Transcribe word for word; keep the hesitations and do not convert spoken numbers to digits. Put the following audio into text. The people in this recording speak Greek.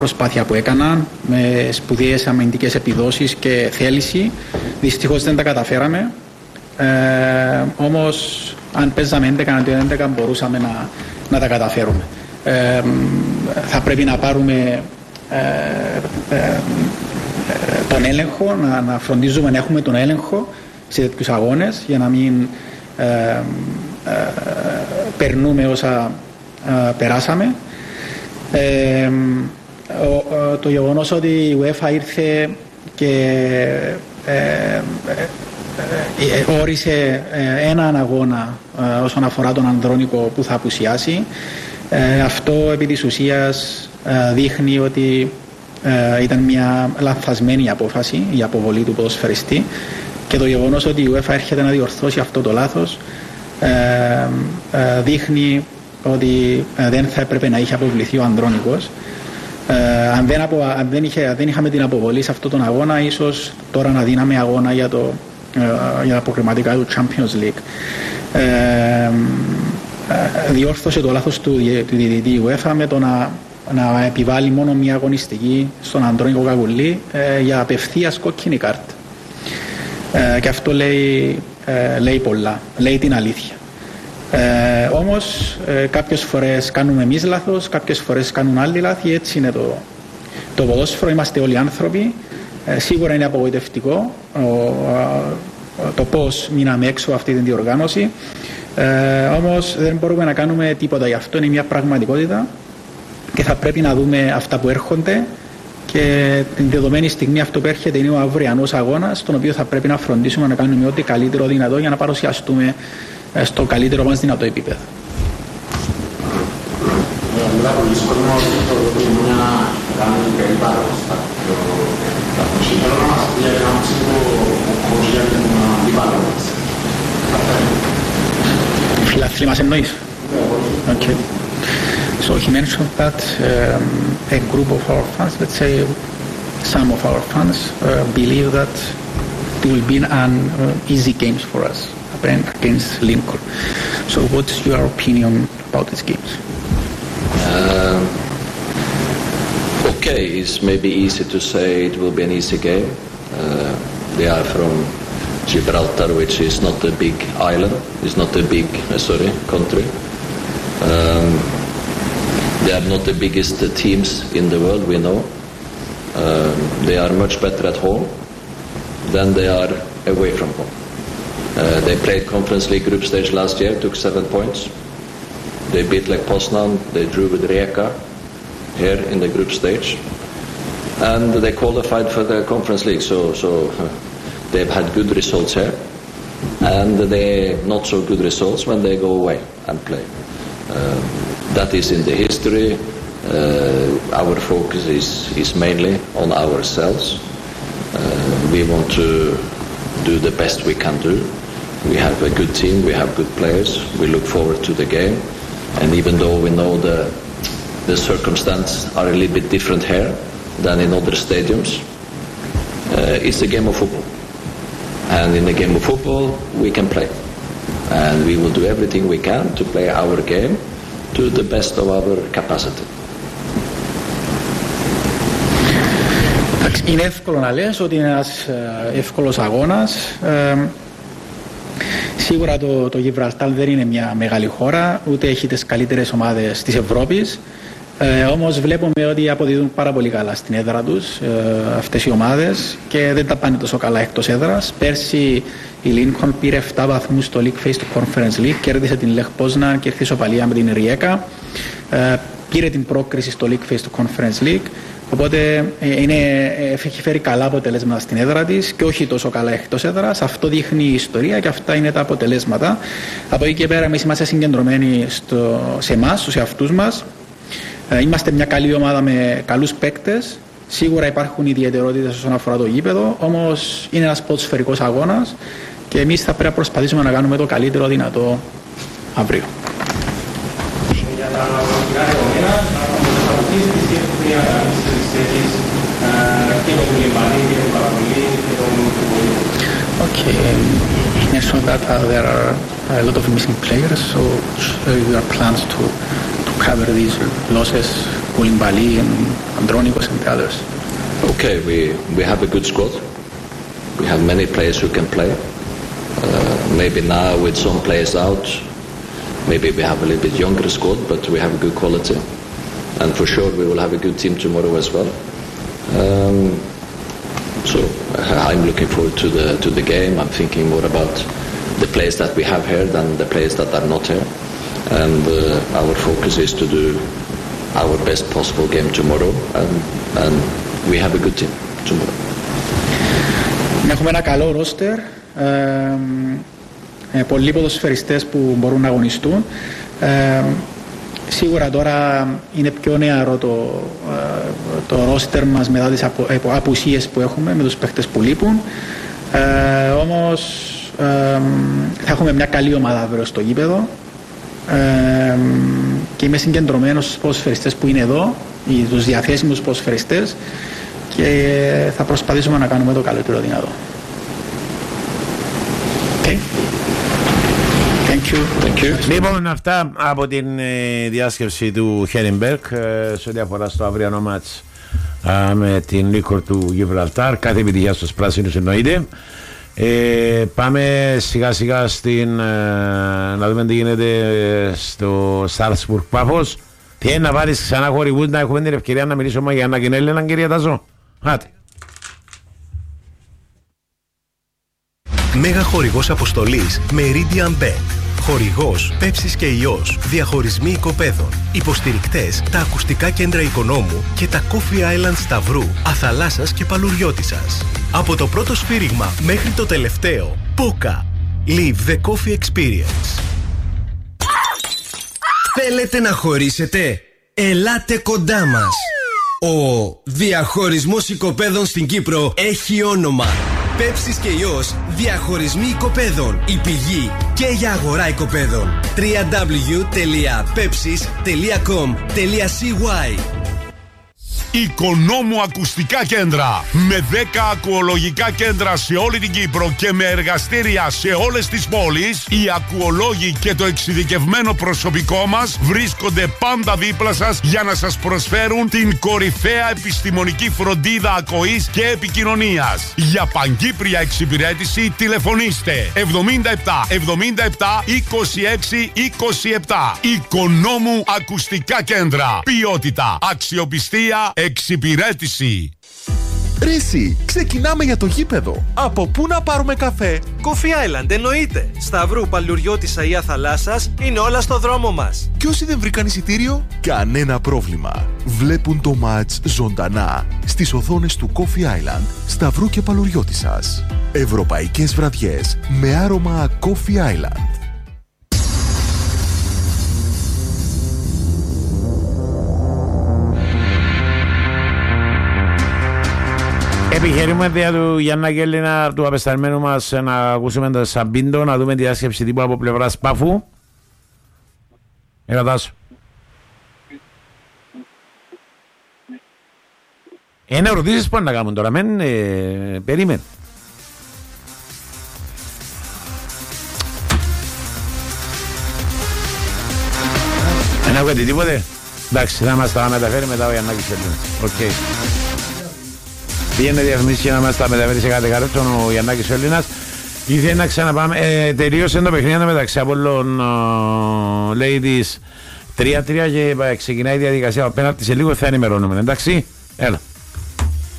προσπάθεια που έκαναν με σπουδαίες αμυντικές επιδόσεις και θέληση. Δυστυχώς δεν τα καταφέραμε. Ε, όμως αν παίζαμε έντεκα αντί έντεκα μπορούσαμε να, να τα καταφέρουμε. Ε, θα πρέπει να πάρουμε ε, ε, τον έλεγχο, να, να φροντίζουμε να έχουμε τον έλεγχο σε τέτοιους αγώνες για να μην ε, ε, περνούμε όσα ε, περάσαμε. Ε, ο, ο, το γεγονός ότι η UEFA ήρθε και ε, ε, ε, όρισε ε, έναν αγώνα ε, όσον αφορά τον Ανδρώνικο που θα απουσιάσει, ε, αυτό επί της ουσίας ε, δείχνει ότι ε, ήταν μια λανθασμένη απόφαση η αποβολή του ποδοσφαιριστή, και το γεγονός ότι η UEFA έρχεται να διορθώσει αυτό το λάθος ε, ε, δείχνει ότι ε, δεν θα έπρεπε να είχε αποβληθεί ο Ανδρώνικος. Ε, αν, δεν απο, αν, δεν είχε, αν δεν είχαμε την αποβολή σε αυτόν τον αγώνα, ίσως τώρα να δίναμε αγώνα για, το, ε, για τα αποκριματικά του Champions League. Ε, ε, διόρθωσε το λάθος του, του διαιτητή UEFA με το να, να επιβάλλει μόνο μια αγωνιστική στον Ανδρώνικο Καγουλή ε, για απευθείας κόκκινη κάρτα. Ε, και αυτό λέει, ε, λέει πολλά, λέει την αλήθεια. Ε, όμως ε, κάποιες φορές κάνουμε εμείς λάθος, κάποιες φορές κάνουν άλλοι λάθη, έτσι είναι το, το ποδόσφαιρο, είμαστε όλοι άνθρωποι. Ε, σίγουρα είναι απογοητευτικό ο, ο, το πώς μείναμε έξω από αυτή την διοργάνωση, ε, όμως δεν μπορούμε να κάνουμε τίποτα γι' αυτό, είναι μια πραγματικότητα και θα πρέπει να δούμε αυτά που έρχονται, και την δεδομένη στιγμή αυτό που έρχεται είναι ο αυριανός αγώνας, στον οποίο θα πρέπει να φροντίσουμε να κάνουμε ό,τι καλύτερο δυνατό για να παρουσιαστούμε στο καλύτερο μας δυνατό επίπεδο. Μετά από δύσκολο το ότι να κάνουμε την καλή παράδοση. Θέλω να μας πει ένα ψήφο όπως για την αντιπαράδοση. Φιλάθλοι μας εννοείς? Okay. So he mentioned that um, a group of our fans, let's say some of our fans, uh, believe that it will be an uh, easy games for us against Lincoln. So what's your opinion about these games? Uh, okay, it's maybe easy to say it will be an easy game. Uh, they are from Gibraltar, which is not a big island, it's not a big, uh, sorry, country. Um, they are not the biggest uh, teams in the world, we know. Uh, they are much better at home than they are away from home. Uh, they played Conference League group stage last year, took seven points. They beat Lech Poznan, they drew with Rijeka here in the group stage. And they qualified for the Conference League, so, so uh, they've had good results here. And they not so good results when they go away and play. Uh, that is in the history. Uh, our focus is, is mainly on ourselves. Uh, we want to do the best we can do. We have a good team, we have good players, we look forward to the game, and even though we know the the circumstances are a little bit different here than in other stadiums, uh, it's a game of football, and in a game of football we can play, and we will do everything we can to play our game to the best of our capacity. Είναι εύκολο να λες ότι είναι ένας εύκολος αγώνας. Ε, σίγουρα το, το Γιβραλτάρ δεν είναι μια μεγάλη χώρα, ούτε έχει τις καλύτερες ομάδες της Ευρώπης. Ε, όμως βλέπουμε ότι αποδίδουν πάρα πολύ καλά στην έδρα τους ε, αυτές οι ομάδες και δεν τα πάνε τόσο καλά εκτός έδρας. Πέρσι η Lincoln πήρε επτά βαθμούς στο League Face του Conference League, κέρδισε την Lech Poznan και ήρθε ισοπαλία με την Rijeka. Ε, πήρε την πρόκριση στο League Face του Conference League. Οπότε είναι, έχει φέρει καλά αποτελέσματα στην έδρα της και όχι τόσο καλά εκτός έδρας. Αυτό δείχνει η ιστορία και αυτά είναι τα αποτελέσματα. Από εκεί και πέρα εμείς είμαστε συγκεντρωμένοι στο, σε εμάς, στους εαυτούς μας. Είμαστε μια καλή ομάδα με καλούς παίκτες. Σίγουρα υπάρχουν ιδιαιτερότητες όσον αφορά το γήπεδο, όμως είναι ένας ποδοσφαιρικός αγώνας και εμείς θα πρέπει να προσπαθήσουμε να κάνουμε το καλύτερο δυνατό αύριο. Okay, you mentioned that uh, there are a lot of missing players, so uh, there are plans to, to cover these losses Koulibaly and Andronikos and the others. Okay, we, we have a good squad. We have many players who can play. Uh, maybe now with some players out, maybe we have a little bit younger squad, but we have good quality. And for sure we will have a good team tomorrow as well. Um, so I'm looking forward to the to the game. I'm thinking more about the players that we have here than the players that are not here. And uh, our focus is to do our best possible game tomorrow, and, and we have a good team tomorrow. Έχουμε ένα καλό ρόστερ, ε, ε, πολλοί ποδοσφαιριστές που μπορούν να αγωνιστούν. Ε, σίγουρα τώρα είναι πιο νεαρό το, ε, το ρόστερ μας μετά τις απο, ε, απουσίες που έχουμε με τους παίχτες που λείπουν. Ε, όμως ε, θα έχουμε μια καλή ομάδα αύριο στο γήπεδο. Ε, και είμαι συγκεντρωμένος στους ποδοσφαιριστές που είναι εδώ, τους διαθέσιμους ποδοσφαιριστές, και θα προσπαθήσουμε να κάνουμε το καλύτερο δυνατό. Okay. Thank you. Thank you. Λοιπόν, αυτά από την ε, διάσκεψη του Χέρινμπεργκ ε, σε ό,τι αφορά στο αυριανό μάτς ε, με την Λίκορ του Γιβραλτάρ. Κάθε επιτυχία στους πράσινους εννοείται. Ε, πάμε σιγά σιγά στην, ε, να δούμε τι γίνεται στο Σάλτσμπουργκ Πάφος. Τι είναι να βάλεις ξανά χορηγούς, να έχουμε την ευκαιρία να μιλήσουμε για ένα Κινέλληνα, κυρία Τάζο. Άτε. Μέγα χορηγός αποστολής Meridian Bank. Χορηγός Πέψης και Ιός. Διαχωρισμοί οικοπαίδων. Υποστηρικτές τα ακουστικά κέντρα Οικονόμου και τα Coffee Island Σταυρού, Αθαλάσσας και Παλουριώτισσας. Από το πρώτο σφύριγμα μέχρι το τελευταίο. Πόκα. Live the coffee experience. Θέλετε να χωρίσετε? Ελάτε κοντά μας. Ο διαχωρισμός οικοπαίδων στην Κύπρο έχει όνομα. Πέψης και Ιός, διαχωρισμοί οικοπαίδων. Η πηγή και για αγορά οικοπαίδων. double-u double-u double-u τελεία pepsis τελεία com τελεία c y. Οικονόμου ακουστικά κέντρα. Με δέκα ακουολογικά κέντρα σε όλη την Κύπρο και με εργαστήρια σε όλες τις πόλεις, οι ακουολόγοι και το εξειδικευμένο προσωπικό μας βρίσκονται πάντα δίπλα σας για να σας προσφέρουν την κορυφαία επιστημονική φροντίδα ακοής και επικοινωνίας. Για παγκύπρια εξυπηρέτηση τηλεφωνήστε εβδομήντα επτά εβδομήντα επτά είκοσι έξι είκοσι επτά. Οικονόμου ακουστικά κέντρα. Ποιότητα, αξιοπιστία, εξυπηρέτηση. Ρίση, ξεκινάμε για το γήπεδο. Από πού να πάρουμε καφέ? Coffee Island εννοείται. Σταυρού, Παλουριώτισσα ή Αθαλάσσας είναι όλα στο δρόμο μας. Και όσοι δεν βρήκαν εισιτήριο, κανένα πρόβλημα. Βλέπουν το μάτς ζωντανά στις οθόνες του Coffee Island, Σταυρού και Παλουριώτισσας. Ευρωπαϊκές βραδιές με άρωμα Coffee Island. Επιχειρούμε δια του Γιάννα Κέλληνα, του απεσταλμένου μας, να ακούσουμε τον Σαμπίντο, να δούμε τη διάσκεψη τύπου από πλευράς Πάφου. Έλα Τάσο. Είναι ερωτήσεις που να κάνουν τώρα, μεν, ε, περίμενε. Δεν ακούγεται τίποτε. Εντάξει, θα μας τα μεταφέρει μετά ο Γιάννακης Κέλληνας. Οκ. Πήγαινε διαφημίσεις και να μας τα μεταφέρει σε κάτι καρότσον ο Γιάννακης Έλληνας. Ήθελε να ξαναπάμε. Ε, τελείωσε το παιχνίδι μεταξύ Απόλλων uh, Ladies τρία τρία και ξεκινάει η διαδικασία απέναντι. Σε λίγο θα ενημερώνουμε. Εντάξει, έλα.